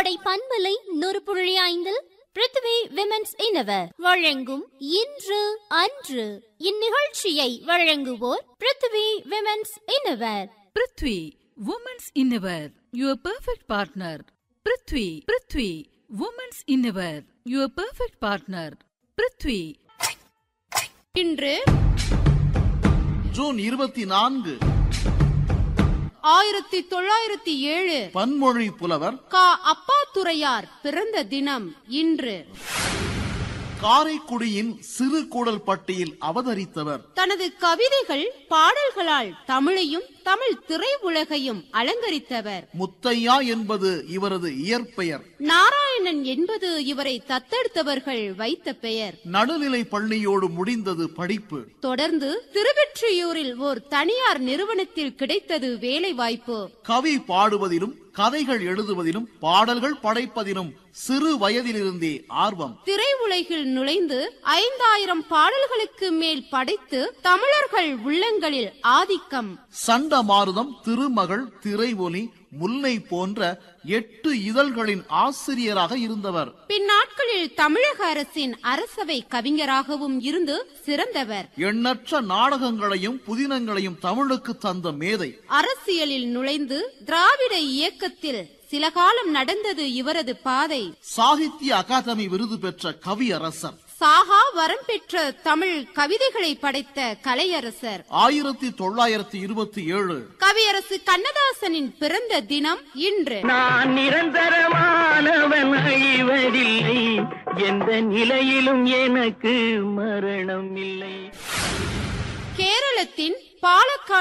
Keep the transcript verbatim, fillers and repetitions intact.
கோடை பன்மலை நூறு புள்ளி ஐந்தில் பிருத்வி விமென்ஸ் இன்னவர் வழங்கும் இன்று அன்று. இந்நிகழ்ச்சியை வழங்குவோர் Prithvi women's இன்னவர். Prithvi women's இன்னவர், your perfect partner. Prithvi Prithvi women's இன்னவர், your perfect partner. Prithvi. இன்று ஜூன் இருபத்தி நான்கு ஆயிரத்தி தொள்ளாயிரத்தி ஏழு பன்மொழி புலவர் கா அப்பாத்துரையார் பிறந்த தினம் இன்று. காரைக்குடியின் சிறு கூடல் பட்டியில் அவதரித்தவர். தனது கவிதைகள் பாடல்களால் தமிழையும் தமிழ் திரையுலகையும் அலங்கரித்தவர். முத்தையா என்பது இவரது இயற்பெயர். நாராயணன் என்பது இவரை தத்தெடுத்தவர்கள் வைத்த பெயர். நடுநிலை பள்ளியோடு முடிந்தது படிப்பு. தொடர்ந்து திருவெற்றியூரில் ஓர் தனியார் நிறுவனத்தில் கிடைத்தது வேலை வாய்ப்பு. கவி பாடுவதிலும் கதைகள் எழுதுவதிலும் பாடல்கள் படைப்பதிலும் சிறு வயதிலிருந்தே ஆர்வம். திரையுலகில் நுழைந்து ஐந்தாயிரம் பாடல்களுக்கு மேல் படைத்து தமிழர்கள் உள்ளங்களில் ஆதிக்கம். சண்டமாருதம், திருமகள், திரைஒலி, முல்லை போன்ற எட்டு இதழ்களின் ஆசிரியராக இருந்தவர். பின்னாட்களில் தமிழக அரசின் அரசவை கவிஞராகவும் இருந்து சிறந்தவர். எண்ணற்ற நாடகங்களையும் புதினங்களையும் தமிழுக்கு தந்த மேதை. அரசியலில் நுழைந்து திராவிட இயக்கத்தில் சில காலம் நடந்தது இவரது பாதை. சாகித்ய அகாதமி விருது பெற்ற கவியரசர். சாகா வரம் பெற்ற தமிழ் கவிதைகளை படைத்த கலையரசர். ஆயிரத்தி தொள்ளாயிரத்தி இருபத்தி ஏழு கவியரசு கண்ணதாசனின் பிறந்த தினம் இன்று. நான் நிரந்தரமானவன் அழிவதில்லை, எந்த நிலையிலும் எனக்கு மரணம் இல்லை. கேரளத்தின் பாலக்காடு